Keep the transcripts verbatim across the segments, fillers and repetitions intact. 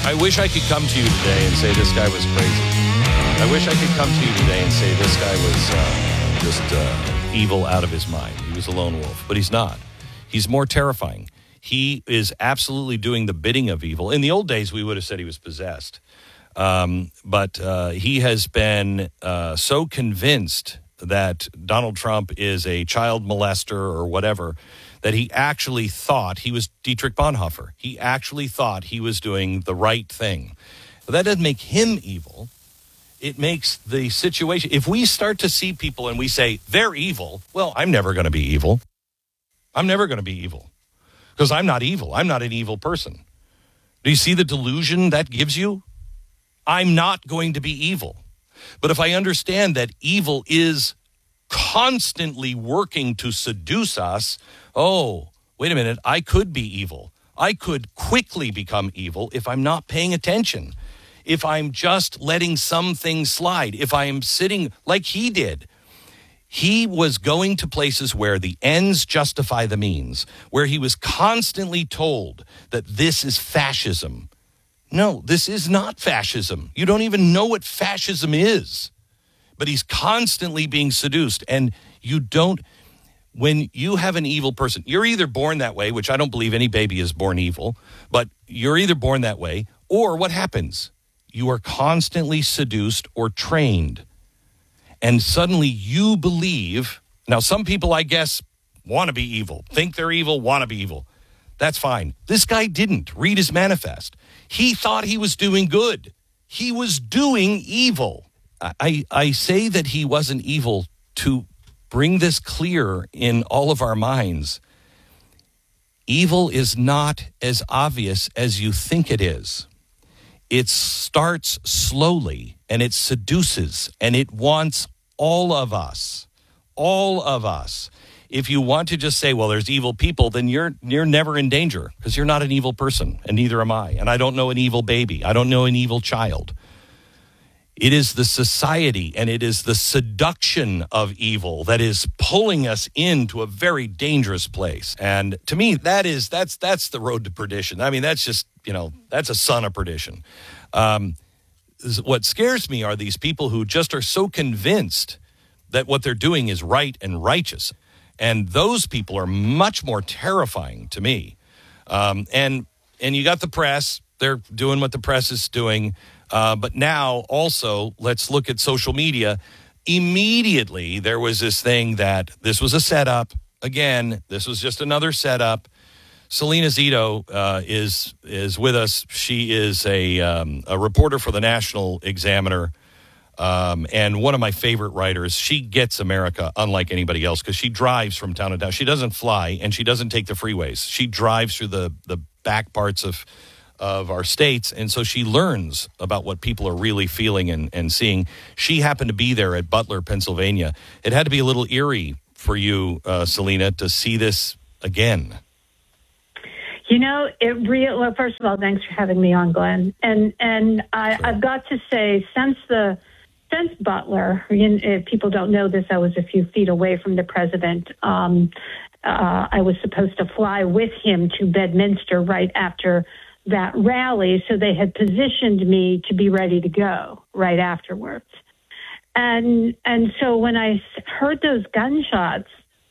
I wish I could come to you today and say this guy was crazy. I wish I could come to you today and say this guy was uh, just uh, evil out of his mind. He was a lone wolf, but he's not. He's more terrifying. He is absolutely doing the bidding of evil. In the old days, we would have said he was possessed. Um, but uh, he has been uh, so convinced that Donald Trump is a child molester or whatever that he actually thought he was Dietrich Bonhoeffer. He actually thought he was doing the right thing. But that doesn't make him evil. It makes the situation. If we start to see people and we say, they're evil, well, I'm never going to be evil. I'm never going to be evil because I'm not evil. I'm not an evil person. Do you see the delusion that gives you? I'm not going to be evil. But if I understand that evil is constantly working to seduce us, oh, wait a minute, I could be evil. I could quickly become evil if I'm not paying attention, if I'm just letting some things slide, if I am sitting like he did. He was going to places where the ends justify the means, where he was constantly told that this is fascism. No, this is not fascism. You don't even know what fascism is. But he's constantly being seduced. And you don't, when you have an evil person, you're either born that way, which I don't believe any baby is born evil, but you're either born that way, or what happens? You are constantly seduced or trained. And suddenly you believe, now some people, I guess, want to be evil, think they're evil, want to be evil. That's fine. This guy didn't. Read his manifest. He thought he was doing good. He was doing evil. I, I say that he wasn't evil to bring this clear in all of our minds. Evil is not as obvious as you think it is. It starts slowly, and it seduces, and it wants all of us, all of us. If you want to just say, well, there's evil people, then you're you're never in danger because you're not an evil person, and neither am I. And I don't know an evil baby. I don't know an evil child. It is the society and it is the seduction of evil that is pulling us into a very dangerous place. And to me, that is that's that's the road to perdition. I mean, that's just, you know, that's a son of perdition. Um, what scares me are these people who just are so convinced that what they're doing is right and righteous. And those people are much more terrifying to me. Um, and and you got the press. They're doing what the press is doing. Uh, but now also, let's look at social media. Immediately, there was this thing that this was a setup. Again, this was just another setup. Selena Zito uh, is is with us. She is a um, a reporter for the National Examiner um, and one of my favorite writers. She gets America unlike anybody else because she drives from town to town. She doesn't fly and she doesn't take the freeways. She drives through the, the back parts of of our states, and so she learns about what people are really feeling and, and seeing. She happened to be there at Butler, Pennsylvania. It had to be a little eerie for you, uh, Selena, to see this again. You know, it real. Well, first of all, thanks for having me on, Glenn. And and I, Sure. I've got to say, since the since Butler, if people don't know this, I was a few feet away from the president. Um, uh, I was supposed to fly with him to Bedminster right after that rally, so they had positioned me to be ready to go right afterwards. And and so when I heard those gunshots,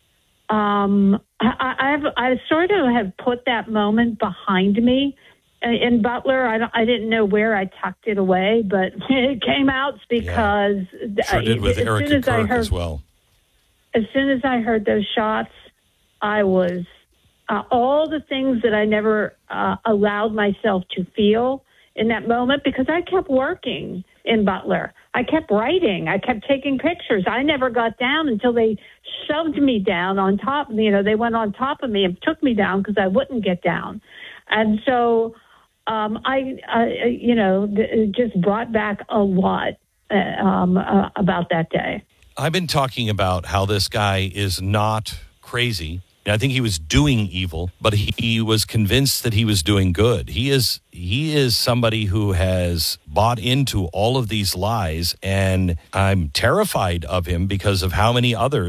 um, I, I've I sort of have put that moment behind me. In Butler, I, don't, I didn't know where I tucked it away, but it came out because yeah. Sure did with as Erica soon as Kirk I heard, as well. As soon as I heard those shots, I was. Uh, all the things that I never uh, allowed myself to feel in that moment because I kept working in Butler. I kept writing. I kept taking pictures. I never got down until they shoved me down on top. You know, they went on top of me and took me down because I wouldn't get down. And so um, I, I, you know, it just brought back a lot uh, um, uh, about that day. I've been talking about how this guy is not crazy. I think he was doing evil, but he, he was convinced that he was doing good. He is he is somebody who has bought into all of these lies, and I'm terrified of him because of how many others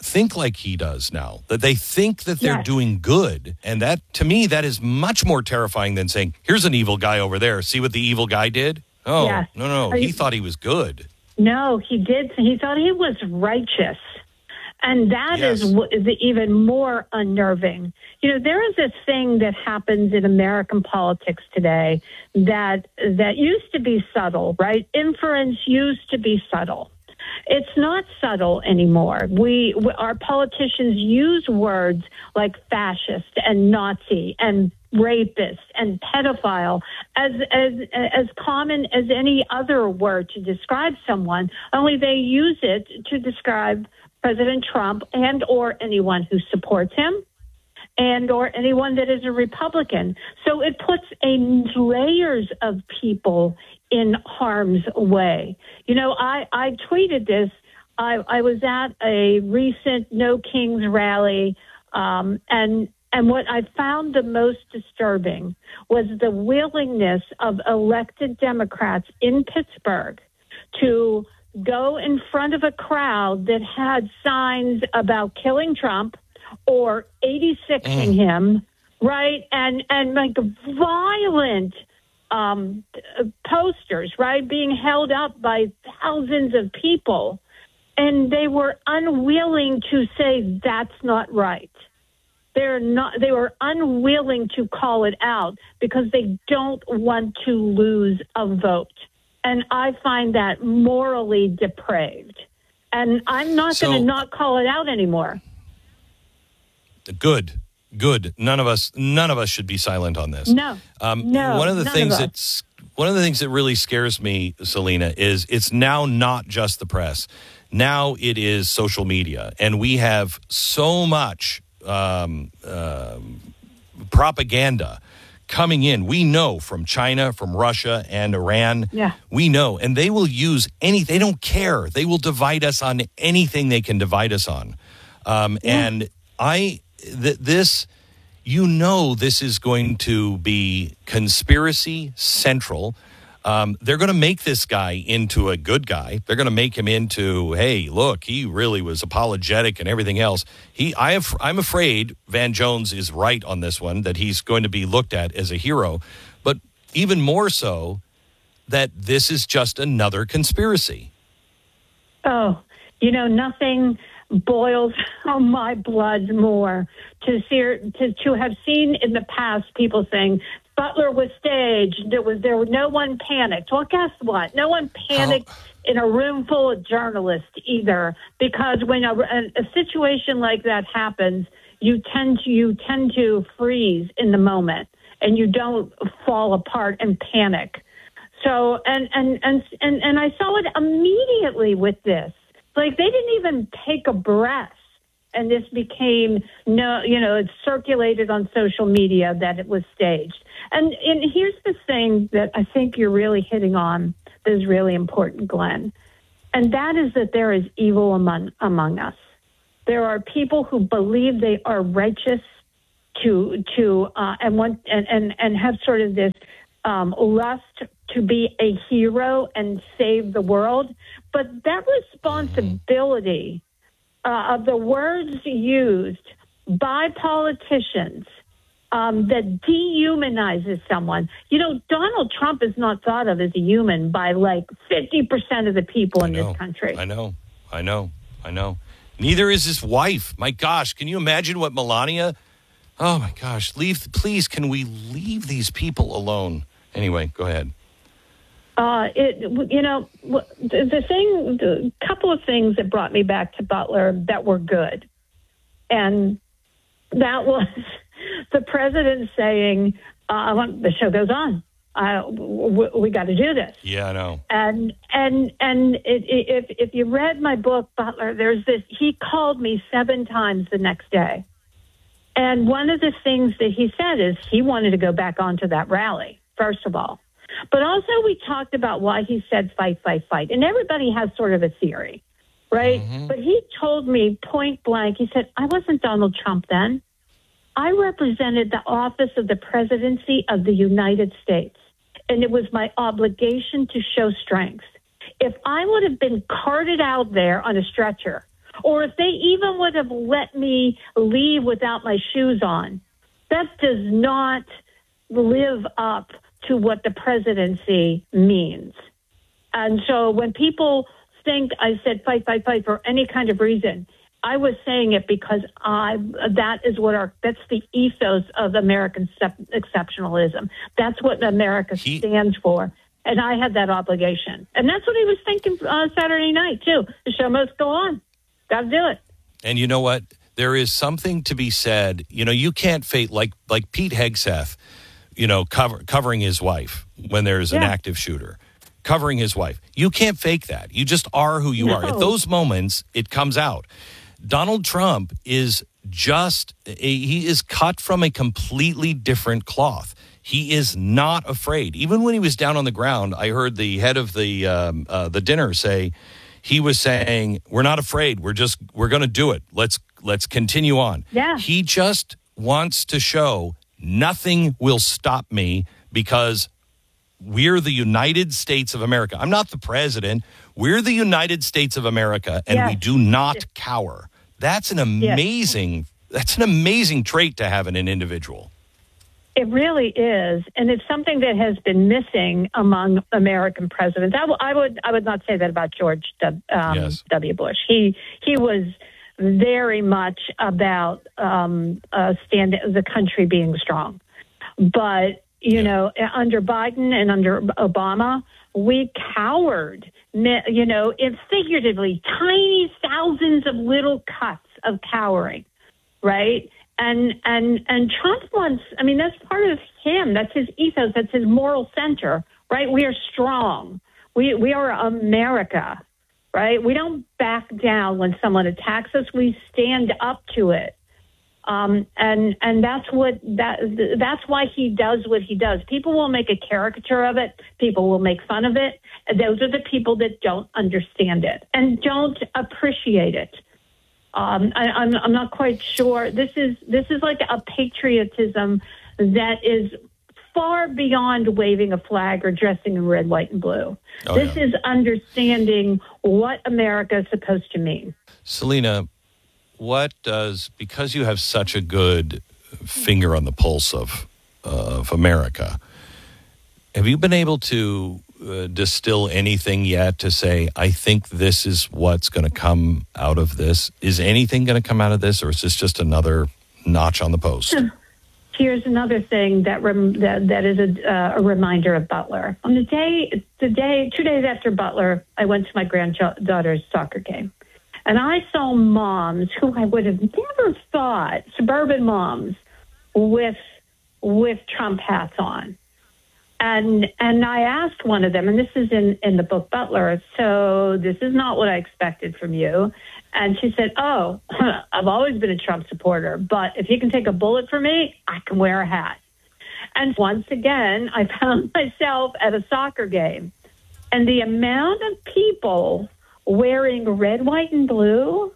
think like he does now, that they think that they're Yes. doing good. And that, to me, that is much more terrifying than saying, here's an evil guy over there. See what the evil guy did? Oh, Yes. no, no. Are He you- thought he was good. No, he did. He thought he was righteous. And that Yes. is what is even more unnerving. You know, there is this thing that happens in American politics today that that used to be subtle, right? Inference used to be subtle. It's not subtle anymore. We, we our politicians use words like fascist and Nazi and rapist and pedophile as as as common as any other word to describe someone, only they use it to describe President Trump and or anyone who supports him and or anyone that is a Republican. So it puts a layers of people in harm's way. You know, I, I tweeted this. I, I was at a recent No Kings rally, um, and and what I found the most disturbing was the willingness of elected Democrats in Pittsburgh to go in front of a crowd that had signs about killing Trump or eighty-sixing mm. him, right? And and like violent um, posters, right, being held up by thousands of people. And they were unwilling to say that's not right. They're not. They were unwilling to call it out because they don't want to lose a vote. And I find that morally depraved. And I'm not So- going to not call it out anymore. Good, good. None of us, none of us should be silent on this. No, um, no, One of the none things of us. that's one of the things that really scares me, Selena, is it's now not just the press. Now it is social media, and we have so much um, um, propaganda coming in. We know from China, from Russia, and Iran. Yeah. We know, and they will use any. They don't care. They will divide us on anything they can divide us on. Um, Yeah. And I, th- this, you know, this is going to be conspiracy central. Um, they're going to make this guy into a good guy. They're going to make him into, hey, look, he really was apologetic and everything else. He, I have, I'm afraid Van Jones is right on this one, that he's going to be looked at as a hero. But even more so, that this is just another conspiracy. Oh, you know, nothing boils on my blood more to see to to have seen in the past people saying Butler was staged. There was there no one panicked. Well, guess what? No one panicked How? in a room full of journalists either, because when a, a, a situation like that happens, you tend to you tend to freeze in the moment and you don't fall apart and panic. So and and and and, and I saw it immediately with this. Like, they didn't even take a breath, and this became, no, you know, it circulated on social media that it was staged. And, and here's the thing that I think you're really hitting on that is really important, Glenn, and that is that there is evil among, among us. There are people who believe they are righteous to to uh, and want and, and, and have sort of this um, lust to be a hero and save the world. But that responsibility uh, of the words used by politicians um, that dehumanizes someone. You know, Donald Trump is not thought of as a human by like fifty percent of the people I in know, this country. I know, I know, I know. Neither is his wife. My gosh, can you imagine what Melania? Oh my gosh, leave! Please, can we leave these people alone? Anyway, go ahead. Uh, it, you know, the, the thing, the couple of things that brought me back to Butler that were good. And that was the president saying, uh, the show goes on. Uh, we, we got to do this. Yeah, I know. And, and, and it, it, if, if you read my book, Butler, there's this, he called me seven times the next day. And one of the things that he said is he wanted to go back onto that rally, first of all. But also we talked about why he said fight, fight, fight. And everybody has sort of a theory, right? Mm-hmm. But he told me point blank, he said, I wasn't Donald Trump then. I represented the office of the presidency of the United States. And it was my obligation to show strength. If I would have been carted out there on a stretcher or if they even would have let me leave without my shoes on. That does not live up to what the presidency means. And so when people think I said fight, fight, fight for any kind of reason, I was saying it because I that is what our that's the ethos of American exceptionalism. That's what America he, stands for. And I had that obligation. And that's what he was thinking uh, Saturday night, too. The show must go on. Got to do it. And you know what? There is something to be said. You know, you can't fake, like like Pete Hegseth, you know, cover, covering his wife when there's an yeah. active shooter. Covering his wife. You can't fake that. You just are who you no. are. At those moments, it comes out. Donald Trump is just, a, he is cut from a completely different cloth. He is not afraid. Even when he was down on the ground, I heard the head of the um, uh, the dinner say, he was saying, we're not afraid. We're just, we're going to do it. Let's, let's continue on. Yeah. He just wants to show nothing will stop me because we're the United States of America. I'm not the president. We're the United States of America, and yes. we do not cower. That's an amazing, yes. that's an amazing trait to have in an individual. It really is, and it's something that has been missing among American presidents. I, w- I would, I would not say that about George W. Um, yes. W. Bush. He, he was very much about um, uh, stand the country being strong, but you yeah. know, under Biden and under Obama, we cowered. You know, it figuratively, tiny thousands of little cuts of cowering, right? And and and Trump wants, I mean, that's part of him. That's his ethos. That's his moral center, right? We are strong. We we are America, right? We don't back down when someone attacks us. We stand up to it. Um, and and that's what that that's why he does what he does. People will make a caricature of it. People will make fun of it. And those are the people that don't understand it and don't appreciate it. Um, I, I'm, I'm not quite sure. This is this is like a patriotism that is far beyond waving a flag or dressing in red, white, and blue. Oh, this yeah. is understanding what America is supposed to mean. Selena, what does, because you have such a good finger on the pulse of uh, of America, have you been able to uh, distill anything yet to say, I think this is what's going to come out of this? Is anything going to come out of this, or is this just another notch on the post? Here's another thing that rem- that, that is a, uh, a reminder of Butler. On the day, the day, two days after Butler, I went to my granddaughter's soccer game. And I saw moms who I would have never thought, suburban moms, with with Trump hats on. And and I asked one of them, and this is in, in the book Butler, so this is not what I expected from you. And she said, oh, I've always been a Trump supporter, but if you can take a bullet for me, I can wear a hat. And once again, I found myself at a soccer game. And the amount of people wearing red, white, and blue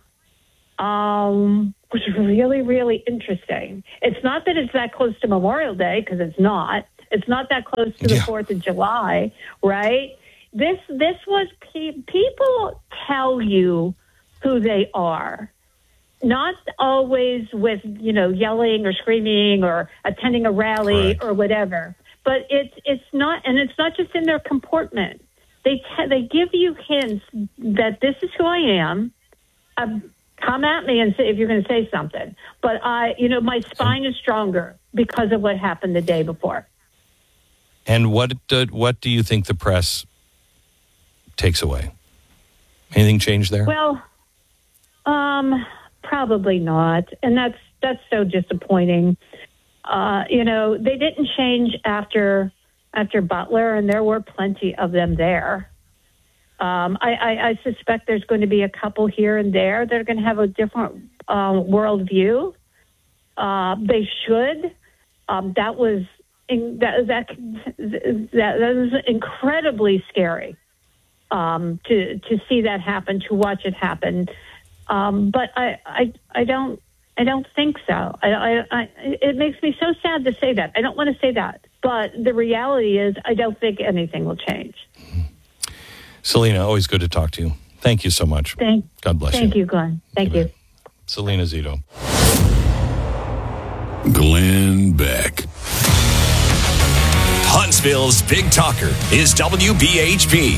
um, was really, really interesting. It's not that it's that close to Memorial Day, because it's not. It's not that close to the yeah. fourth of July, right? This this was pe- people tell you who they are, not always with, you know, yelling or screaming or attending a rally right. or whatever. But it's it's not, and it's not just in their comportment. They te- they give you hints that this is who I am. Uh, come at me and say if you're going to say something. But I, you know, my spine is stronger because of what happened the day before. And what uh, what do you think the press takes away? Anything change there? Well, um, probably not, and that's that's so disappointing. Uh, you know, they didn't change after after Butler, and there were plenty of them there. Um, I, I, I suspect there's going to be a couple here and there that are going to have a different uh, worldview. Uh, they should. Um, that was. In, that, that that that was incredibly scary um, to to see that happen, to watch it happen. Um, but I, I I don't I don't think so. I, I, I it makes me so sad to say that. I don't want to say that, but the reality is I don't think anything will change. Selena, always good to talk to you. Thank you so much. Thank, God bless thank you. you, Glenn. Thank you. Selena Zito. Glenn Beck. Huntsville's Big Talker is W B H P.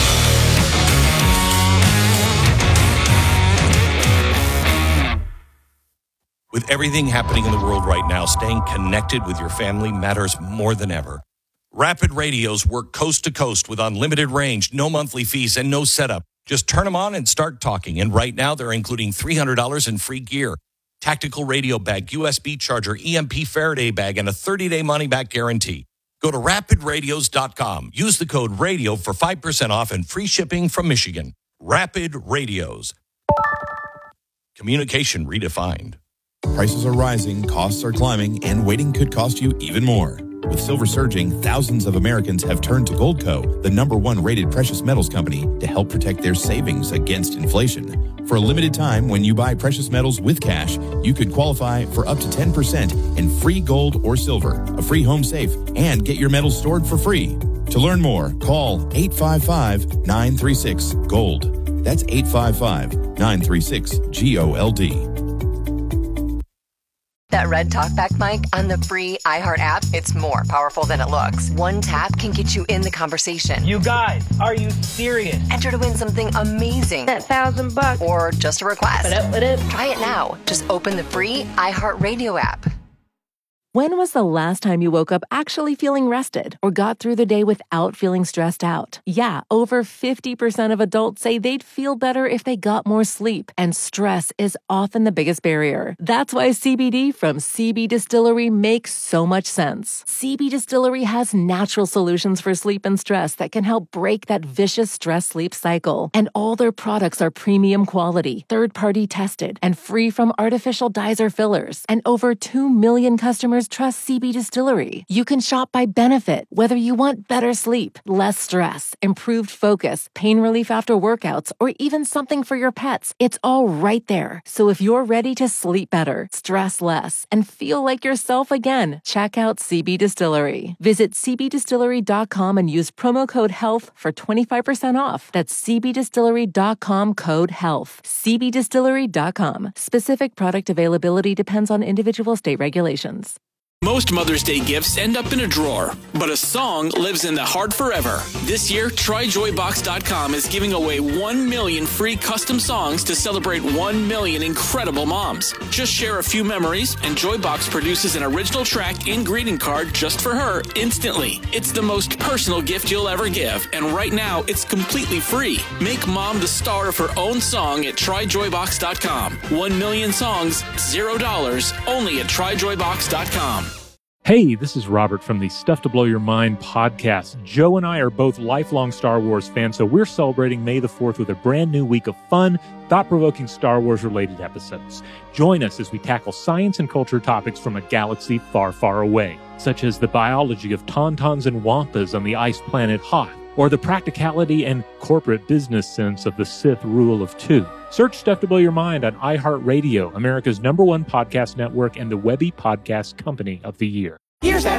With everything happening in the world right now, staying connected with your family matters more than ever. Rapid Radios work coast to coast with unlimited range, no monthly fees, and no setup. Just turn them on and start talking. And right now, they're including three hundred dollars in free gear, tactical radio bag, U S B charger, E M P Faraday bag, and a thirty-day money-back guarantee. Go to rapid radios dot com. Use the code RADIO for five percent off and free shipping from Michigan. Rapid Radios. Communication redefined. Prices are rising, costs are climbing, and waiting could cost you even more. With silver surging, thousands of Americans have turned to Goldco, the number one rated precious metals company, to help protect their savings against inflation. For a limited time, when you buy precious metals with cash, you could qualify for up to ten percent in free gold or silver, a free home safe, and get your metals stored for free. To learn more, call eight five five, nine three six, GOLD. That's eight five five, nine three six, G O L D. That red talkback mic on the free iHeart app, it's more powerful than it looks. One tap can get you in the conversation. You guys, are you serious? Enter to win something amazing. That thousand bucks. Or just a request. What up, what up? Try it now. Just open the free iHeart Radio app. When was the last time you woke up actually feeling rested or got through the day without feeling stressed out? Yeah, over fifty percent of adults say they'd feel better if they got more sleep, and stress is often the biggest barrier. That's why C B D from C B Distillery makes so much sense. C B Distillery has natural solutions for sleep and stress that can help break that vicious stress-sleep cycle. And all their products are premium quality, third-party tested, and free from artificial dyes or fillers. And over two million customers trust C B Distillery. You can shop by benefit, whether you want better sleep, less stress, improved focus, pain relief after workouts, or even something for your pets. It's all right there. So if you're ready to sleep better, stress less, and feel like yourself again, check out C B Distillery. Visit c b distillery dot com and use promo code HEALTH for twenty-five percent off. That's c b distillery dot com code HEALTH. c b distillery dot com. Specific product availability depends on individual state regulations. Most Mother's Day gifts end up in a drawer, but a song lives in the heart forever. This year, try joy box dot com is giving away one million free custom songs to celebrate one million incredible moms. Just share a few memories, and Joybox produces an original track and greeting card just for her instantly. It's the most personal gift you'll ever give, and right now, it's completely free. Make mom the star of her own song at try joy box dot com. One million songs, zero dollars, only at try joy box dot com. Hey, this is Robert from the Stuff to Blow Your Mind podcast. Joe and I are both lifelong Star Wars fans, so we're celebrating May the fourth with a brand new week of fun, thought-provoking Star Wars-related episodes. Join us as we tackle science and culture topics from a galaxy far, far away, such as the biology of tauntauns and wampas on the ice planet Hoth, or the practicality and corporate business sense of the Sith rule of two. Search Stuff to Blow Your Mind on iHeartRadio, America's number one podcast network and the Webby Podcast Company of the Year. Here's that